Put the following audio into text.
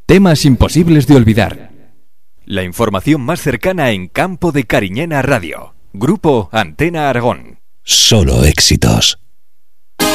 Temas imposibles de olvidar. La información más cercana en Campo de Cariñena Radio. Grupo Antena Aragón. Solo éxitos.